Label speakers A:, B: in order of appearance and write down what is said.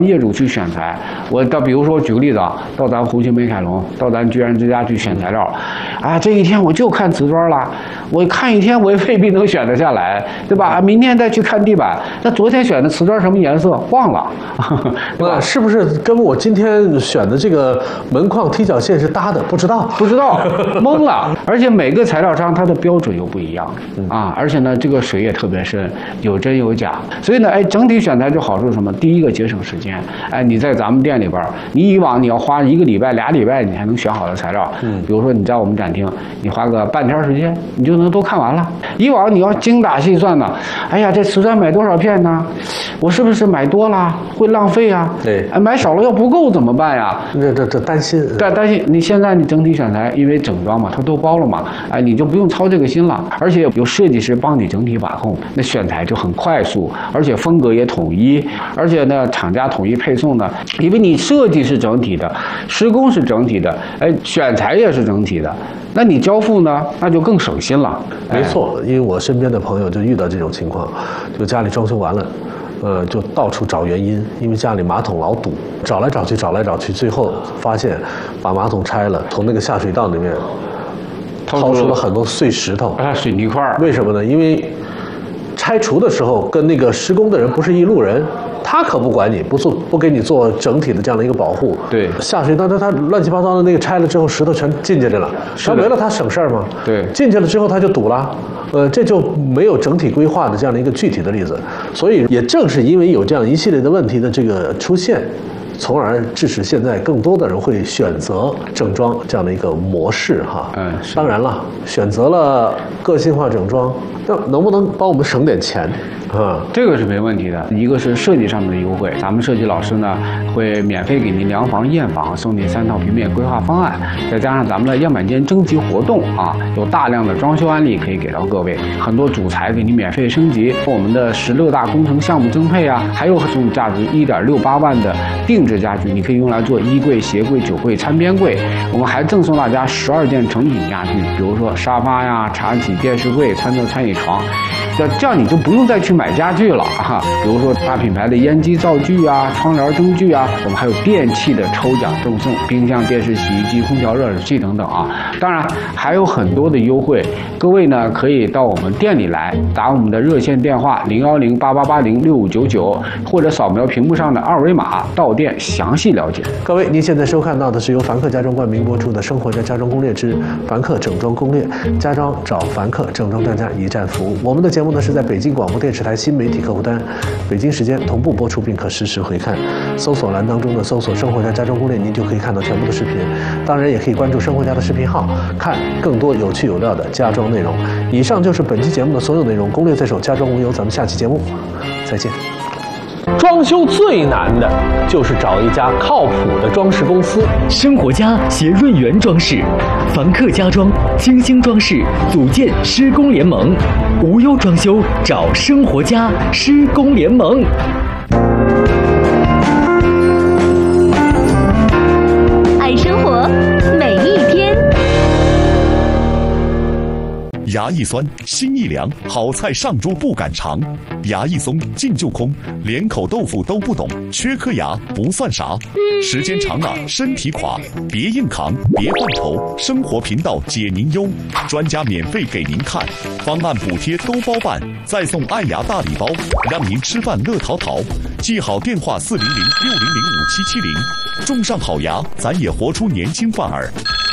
A: 业主去选材，比如说我举个例子啊，到咱红星美凯龙，到咱居然之家去选材料，啊，这一天我就看瓷砖了，我看一天我也未必能选得下来，对吧？明天再去看地板，那昨天选的瓷砖什么颜色忘了，对吧？
B: 是不是跟我今天选的这个门框踢脚线是搭的？不知道，
A: 懵了。而且每个材料商它的标准又不一样啊，而且呢，这个水也特别深，有真有假，所以呢，整体选材就好处是什么？第一个节省时间。你在咱们店里边，你以往你要花1个礼拜、2礼拜，你才能选好的材料。比如说你在我们展厅，你花个半天时间，你就能都看完了。以往你要精打细算呢，哎呀，这瓷砖买多少片呢？我是不是买多了会浪费啊？
B: 对，
A: 买少了要不够怎么办呀？
B: 这担心。
A: 对，担心。你现在你整体选材，因为整装嘛，它都包了嘛，你就不用操这个心了。而且有设计师帮你整体把控，那选材就很快速，而且风格也统一，而且呢，厂家统一配送呢，因为你设计是整体的，施工是整体的，选材也是整体的，那你交付呢，那就更省心了。
B: 没错，因为我身边的朋友就遇到这种情况，就家里装修完了。就到处找原因，因为家里马桶老堵，找来找去，最后发现把马桶拆了，从那个下水道里面掏出了很多碎石头
A: 水泥块。
B: 为什么呢？因为拆除的时候跟那个施工的人不是一路人，他可不管你，不给你做整体的这样的一个保护。
A: 对，
B: 下水道他乱七八糟的那个拆了之后，石头全进去了，他没了他省事儿吗？
A: 对，
B: 进去了之后他就堵了。这就没有整体规划的这样的一个具体的例子，所以也正是因为有这样一系列的问题的这个出现，从而致使现在更多的人会选择整装这样的一个模式哈。当然了，选择了个性化整装，那能不能帮我们省点钱？
A: 这个是没问题的。一个是设计上面的优惠，咱们设计老师呢会免费给您量房验房，送您3套平面规划方案，再加上咱们的样板间征集活动啊，有大量的装修案例可以给到各位，很多主材给您免费升级，我们的16大工程项目增配啊，还有这种价值1.68万的定制家具，你可以用来做衣柜、鞋柜、酒柜、餐边柜。我们还赠送大家12件成品家具，比如说沙发呀、茶几、电视柜、餐桌、餐椅床。这样你就不用再去买家具了哈，比如说大品牌的烟机灶具啊、窗帘灯具啊，我们还有电器的抽奖赠送，冰箱、电视、洗衣机、空调、热水器等等啊。当然还有很多的优惠，各位呢可以到我们店里来，打我们的热线电话01088806599，或者扫描屏幕上的2维码到店详细了解。
B: 各位，您现在收看到的是由凡客家装冠名播出的《生活家装攻略之凡客整装攻略》，家装找凡客，整装专家一站服务。我们的节目呢是在北京广播电视台新媒体客户端，北京时间同步播出，并可实时回看。搜索栏当中的搜索"生活家家装攻略"，您就可以看到全部的视频。当然，也可以关注生活家的视频号，看更多有趣有料的家装内容。以上就是本期节目的所有内容，攻略在手，家装无忧。咱们下期节目再见。装修最难的就是找一家靠谱的装饰公司。
C: 生活家携润源装饰、凡客家装、精星装饰组建施工联盟，无忧装修找生活家施工联盟。
D: 爱生活，每一天。
E: 牙一酸，心一凉，好菜上桌不敢尝。牙一松，劲就空，连口豆腐都不懂，缺颗牙不算啥。时间长了身体垮，别硬扛，别犯愁，生活频道解您忧，专家免费给您看，方案补贴都包办，再送爱牙大礼包，让您吃饭乐淘淘。记好电话400-600-5770，种上好牙，咱也活出年轻范儿。